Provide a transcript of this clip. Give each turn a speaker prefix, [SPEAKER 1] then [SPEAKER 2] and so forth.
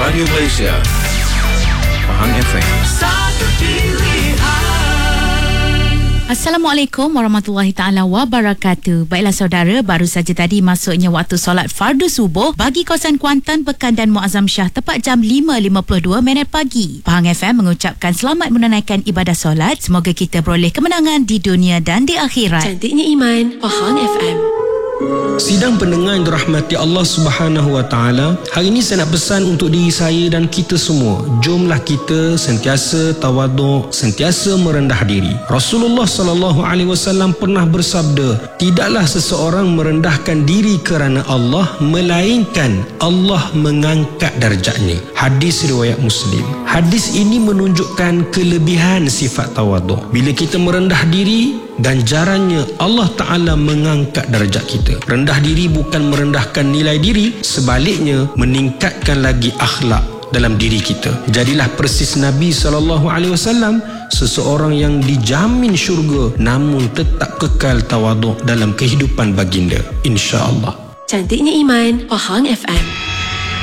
[SPEAKER 1] Radio Malaysia, Pahang FM.
[SPEAKER 2] Satu pilihan.
[SPEAKER 3] Assalamualaikum warahmatullahi ta'ala wabarakatuh. Baiklah saudara, baru saja tadi masuknya waktu solat fardu subuh bagi kawasan Kuantan, Pekan dan Muazzam Shah tepat jam 5.52 pagi. Pahang FM mengucapkan selamat menunaikan ibadah solat. Semoga kita beroleh kemenangan di dunia dan di akhirat.
[SPEAKER 4] Cantiknya iman, Pahang FM.
[SPEAKER 5] Sidang pendengar yang dirahmati Allah Subhanahu Wa Taala, hari ini saya nak pesan untuk diri saya dan kita semua. Jomlah kita sentiasa tawaduk, sentiasa merendah diri. Rasulullah sallallahu alaihi wasallam pernah bersabda, tidaklah seseorang merendahkan diri kerana Allah, melainkan Allah mengangkat darjatnya. Hadis riwayat Muslim. Hadis ini menunjukkan kelebihan sifat tawaduk. Bila kita merendah diri, ganjarannya Allah Ta'ala mengangkat darjat kita. Rendah diri bukan merendahkan nilai diri, sebaliknya meningkatkan lagi akhlak dalam diri kita. Jadilah persis Nabi SAW, seseorang yang dijamin syurga namun tetap kekal tawaduk dalam kehidupan baginda, insya-Allah.
[SPEAKER 4] Cantiknya iman, Pahang FM.